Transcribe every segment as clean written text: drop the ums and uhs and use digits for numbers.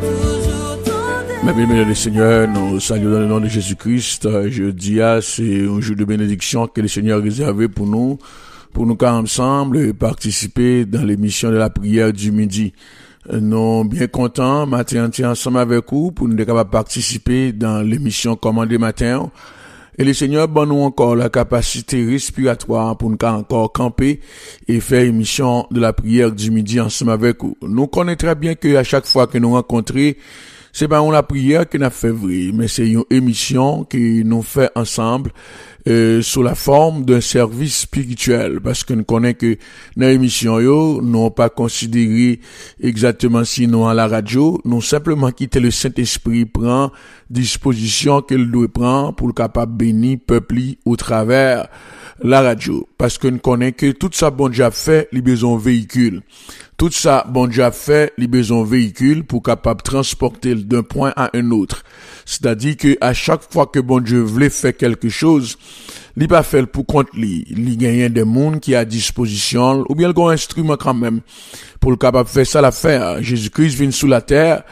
Mesdames et Seigneur, nous saluons dans le nom de Jésus-Christ. Jeudi, c'est un jour de bénédiction que le Seigneur a réservé pour nous ensemble participer dans l'émission de la prière du midi. Nous bien contents, matin entier ensemble avec vous, pour nous être capables de participer dans l'émission Commandé matin. Et le Seigneur donne nous encore la capacité respiratoire pour nous encore camper et faire émission de la prière du midi ensemble avec vous. Nous connaissons très bien que à chaque fois que nous rencontrons, c'est pas la prière que nous fait vrai, mais c'est une émission que nous fait ensemble sous la forme d'un service spirituel, parce que nous connaissons que dans l'émission nous n'avons pas considéré exactement si nous à la radio, nous simplement quitter le Saint-Esprit prend disposition qu'il doit prendre pour le capable bénir peuple au travers la radio, parce que nous connaissons que tout ça bon Dieu a fait, il besoin véhicule. Tout ça, bon Dieu a fait, il besoin véhicule pour capable transporter d'un point à un autre. C'est-à-dire que à chaque fois que bon Dieu voulait faire quelque chose, il pas fait pour compte il gagne des mondes qui à disposition, ou bien il a un instrument quand même pour le capable faire ça l'affaire. Jésus-Christ vient sous la terre,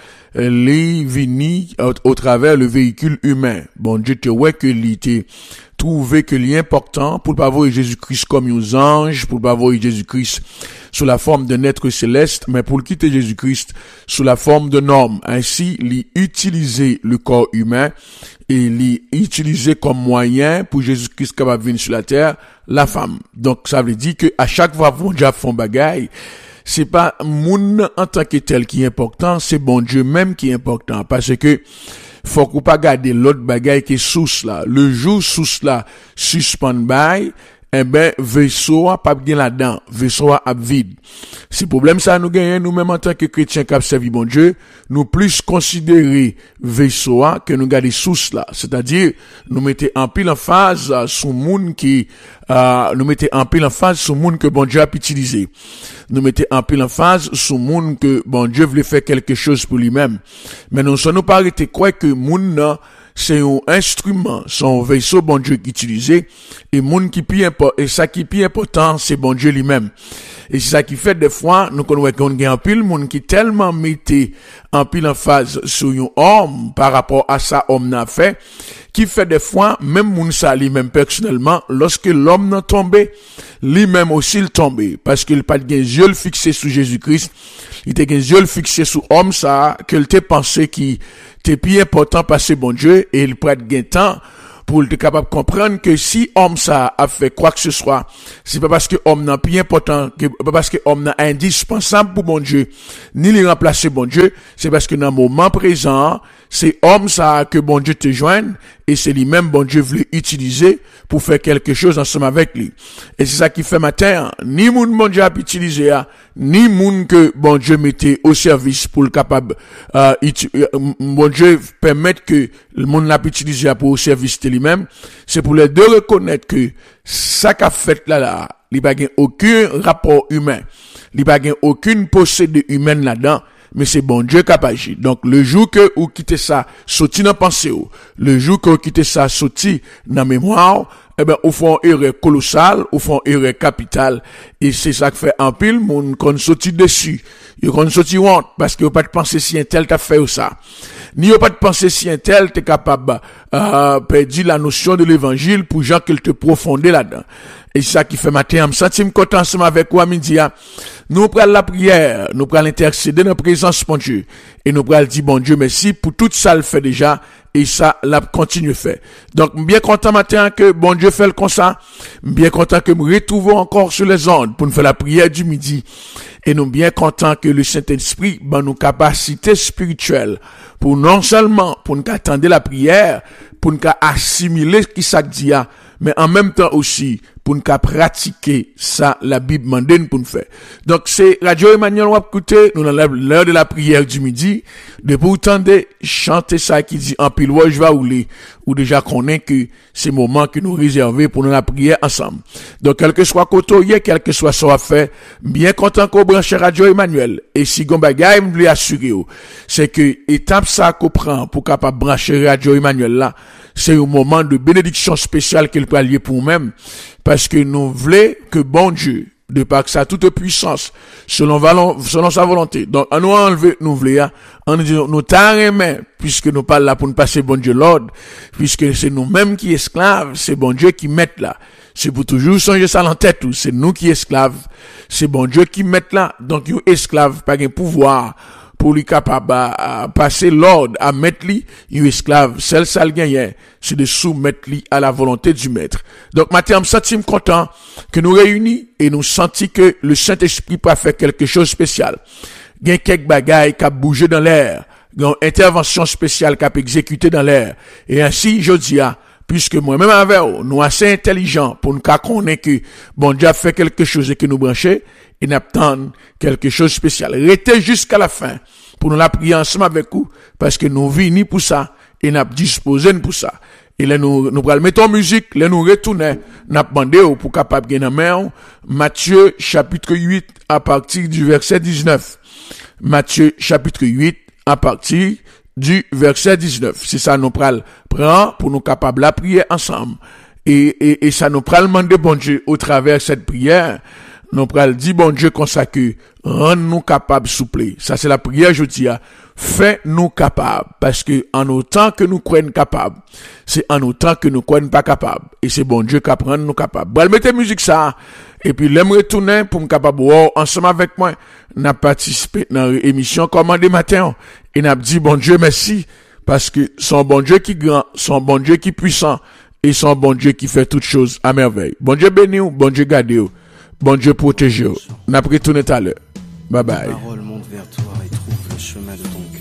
il vient au travers le véhicule humain. Bon Dieu te ouais que il était trouvé que l'important pour pas voir Jésus-Christ comme un ange, pour pas voir Jésus-Christ sous la forme d'un être céleste, mais pour quitter Jésus-Christ sous la forme d'un homme. Ainsi, il utiliser le corps humain et l'utiliser comme moyen pour Jésus-Christ capable de venir sur la terre, la femme. Donc, ça veut dire que à chaque fois que Dieu fait bagaille, c'est pas moun en tant que tel qui est important, c'est bon Dieu même qui est important, parce que faut qu'on pas garder l'autre bagaille qui est sous là. Le jour sous là suspend bail, eh ben vaisseau a pas bien là-dedans, vaisseau a vide. Si problème ça nous gagne nous même en tant que chrétiens qui servi bon Dieu, nous plus considérer vaisseau que nous garder sous là, c'est-à-dire nous mettez en pile en phase sous monde qui nous mettez en pile en phase sous monde que bon Dieu a utilisé. Nous mettez en pile en phase sous monde que bon Dieu voulait faire quelque chose pour lui-même. Mais nous sommes pas arrêter quoi que monde c'est un instrument, son vaisseau bon Dieu qui utilisé, et monde qui plus important, et ça qui plus important, c'est bon Dieu lui-même. Et c'est ça qui fait des fois, nous connaissons qu'on gagne en pile, monde qui tellement mettait en pile en phase sur un homme, par rapport à ça, homme n'a fait, qui fait des fois, même moun ça lui-même personnellement, lorsque l'homme n'a tombé, lui-même aussi il tombé, parce qu'il pas de yeux fixé sur Jésus-Christ, il était des yeux fixé sur homme ça, qu'il t'ait pensé qui t'es plus important passer bon Dieu, et il prête gain temps pour être capable de comprendre que si homme ça a fait quoi que ce soit, c'est pas parce que homme n'a plus important, pas parce que homme n'a indispensable pour bon Dieu, ni les remplacer bon Dieu, c'est parce que dans le moment présent, c'est homme ça que bon Dieu te joigne, et c'est lui-même bon Dieu voulait utiliser pour faire quelque chose ensemble avec lui. Et c'est ça qui fait matin, ni moun bon Dieu a utilisé, ni moun que bon Dieu mettait au service pour le capable, bon Dieu permettre que le monde l'a utilisé pour au service de lui-même, c'est pour les deux reconnaître que ça qu'a fait là, il n'y a pas aucun rapport humain, il n'y a pas aucune possédée humaine là-dedans, mais c'est bon Dieu qui a agi. Donc, le jour que vous quittez ça, sorti dans pensée, le jour que vous quittez ça, sorti dans mémoire, eh ben, au fond, erreur colossale, au fond, erreur capitale, et c'est ça qui fait en pile, mon qu'on sorti dessus. Yo qu'on sorti honte, parce que vous pas de penser si un tel t'a fait ça. Ni vous pas de penser si un tel t'es capable, perdre la notion de l'évangile pour gens qu'il te profondait là-dedans. Et c'est ça qui fait matin, me sentir content ensemble avec vous à midi, nous prenons la prière, nous prenons l'intercéder dans la présence de Dieu, et nous prenons dire bon Dieu merci pour tout ça le fait déjà, et ça l'a continue faire. Donc, bien content matin que bon Dieu fait le comme ça, bien content que nous retrouvons encore sur les ondes pour nous faire la prière du midi, et nous bien content que le Saint-Esprit ben nos capacités spirituelles pour non seulement pour nous attendre la prière, pour nous assimiler ce qui ça dit, mais en même temps aussi pour nous pratiquer ça la Bible mande pour nous faire. Donc c'est Radio Emmanuel on va écouter, nous dans l'heure de la prière du midi, de pour entendre chanter ça qui dit en pile je vais rouler ou déjà connaît que c'est moment que nous réserver pour nous la prière ensemble. Donc quel que soit côté, quel que soit ça fait, bien content qu'on branche Radio Emmanuel et si gon bagay me lui assurer c'est que étape ça qu'on prend pour capable brancher Radio Emmanuel là, c'est un moment de bénédiction spéciale qu'il peut allier pour nous-mêmes parce que nous voulons que bon Dieu de par sa toute puissance, selon sa volonté. Donc, on nous enlever, nous voulons, on nous dit, nous t'arrêtons, puisque nous parlons là pour nous passer bon Dieu l'ordre, puisque c'est nous-mêmes qui esclaves, c'est bon Dieu qui met là. C'est pour toujours songer ça en tête, c'est nous qui esclaves, c'est bon Dieu qui met là. Donc, you esclave, pas de pouvoir, pour lui capable à passer l'ordre, à mettre lui, you esclave, celle ça le gagne, c'est de soumettre lui à la volonté du maître. Donc, maintenant, me sentis content que nous réunis et nous sentis que le Saint-Esprit peut faire quelque chose de spécial. Il y a quelques bagailles qui a bougé dans l'air, il y a une intervention spéciale qui a exécutée dans l'air. Et ainsi, je dis, puisque moi-même avec vous, nous assez intelligents pour nous connaître que bon Dieu a fait quelque chose et que nous brancher, et nous attendons quelque chose de spécial. Restez jusqu'à la fin pour nous la prier ensemble avec vous, parce que nous venons pour ça, et nous disposons pour ça. Et là, nous allons mettre en musique, là, nous retournons, nous demandons pour capable gagner la main, Matthieu, chapitre 8, à partir du verset 19. Matthieu, chapitre 8, à partir du verset 19. C'est ça, nous prend pour nous capables la prier ensemble. Et ça nous prend demander bon Dieu au travers de cette prière. Nous pral dit bon Dieu consacré, rend-nous capables souple. Ça c'est la prière je dis, fais-nous capables parce que en autant que nous croyons capables, c'est en autant que nous croyons pas capables et c'est bon Dieu qui rend nous capables. Bon, mettez musique ça et puis l'aime retourner pour me capable ensemble avec moi, n'a participé dans l'émission Commandé matin et n'a dit bon Dieu merci parce que son bon Dieu qui grand, son bon Dieu qui puissant et son bon Dieu qui fait toutes choses à merveille. Bon Dieu béni ou, bon Dieu gardez ou. Bon Dieu protège vous. N'a pris tout à l'heure. Bye bye. Ta parole monte vers toi et trouve le chemin de ton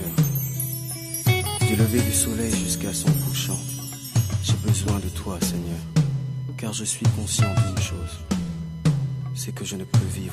cœur. Du lever du soleil jusqu'à son couchant, j'ai besoin de toi, Seigneur, car je suis conscient d'une chose, c'est que je ne peux vivre